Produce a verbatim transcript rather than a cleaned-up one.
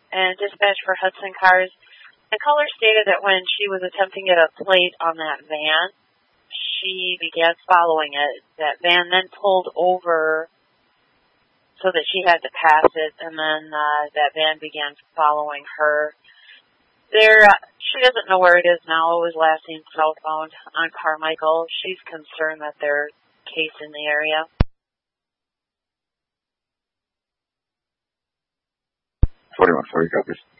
and dispatch for Hudson Cars. The caller stated that when she was attempting to get a plate on that van, she began following it. That van then pulled over so that she had to pass it, and then uh, that van began following her. There, uh, she doesn't know where it is now. It was last seen southbound on Carmichael. She's concerned that they're cased in the area. forty-one forty copies.